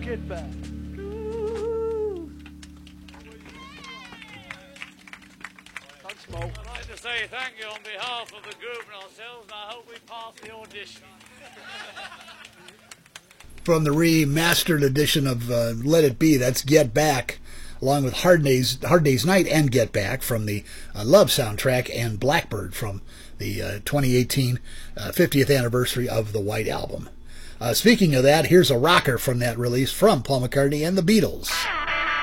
Get Back. I'd like to say thank you on behalf of the group and ourselves, and I hope we pass the audition. From the remastered edition of Let It Be, that's Get Back, along with Hard Day's Night and Get Back from the Love soundtrack, and Blackbird from the 2018 50th anniversary of the White Album. Speaking of that, here's a rocker from that release from Paul McCartney and the Beatles.